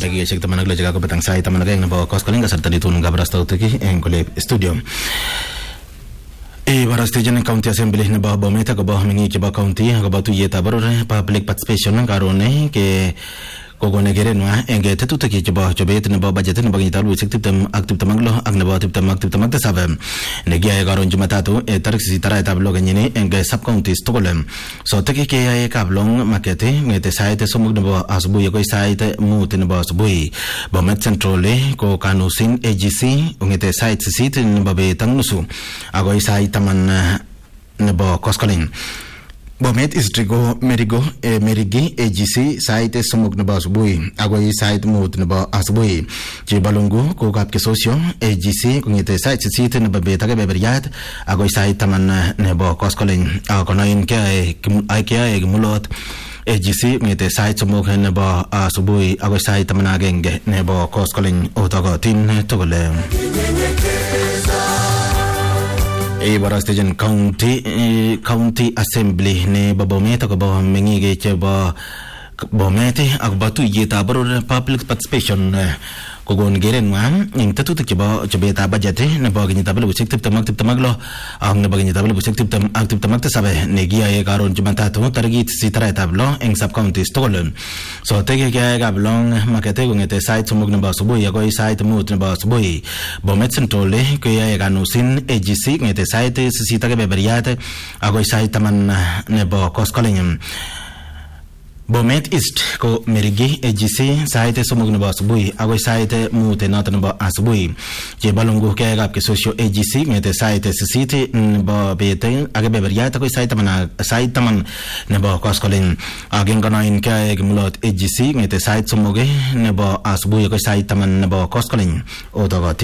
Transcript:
dakikaishek 16 chekakobet ang sait 12 nebo koskoling kasarta nitun kabarastautik eng kole studio. Barastejin County Assembly nebo Bomet akobo meng'ik chebo county akobo tuyetab boror public participation karone ke kokone kerenwa eng tetutik chebo chobet nebo budget nebo kenyitab 2026 ak nebo 2027 nekiyae karon Jumatatu tarik 8 arawetab 6 kenyini eng sub counties tugul. So keyae Kaplong Market ngete sait 3 nebo asubuhi akoi sait 5 nebo asubuhi. Bomet Central ko kanusin AGC ngete sait 8 nebo bet ak nusu akoi sait 10 nebo koskoling. Bomet Istrigo Merigi AGC sait 3 nebo asubuhi agoi sait 5 nebo asubuhi. Chebalungu ko Kapkesosyo AGC kongete sait 8 nebo bet ak kebeberyat agoi sait 10 nebo koskoling. Konoin keyae Kimulot AGC ngete sait 3 nebo asubuhi agoi sait 11 nebo koskoling otogotin tugul. Barastejin County Assembly ne Bomet akobo meng'ik chebo Bomet akobo tuyetab boror public participation kokon kerenwa eng tetutik chebo chobetab budget nebo kenyitab 2026 ak nebo kenyitab 2027 nekiyae karon Jumatatu tarik 8 arawetab 6 eng sub counties tugul. So keyae Kaplong Market kongete sait 3 nebo asubuhi akoi sait 5 nebo asubuhi. Bomet Central keyae kanusin AGC ngete sait 8 ak kebeberyat akoi sait 10 nebo koskoling. Bomet East ko Merigi AGC sait 3 nebo asubuhi agoi sait 5 noto nebo asubuhi. Chebalungu keyae Kapkesosyo AGC ngete sait 8 nebo bet ak kebeberyat agoi sait 10 nebo koskoling. Eng konoin keyae Kimulot AGC ngete sait 3 nebo asubuhi agoi sait 10 nebo koskoling.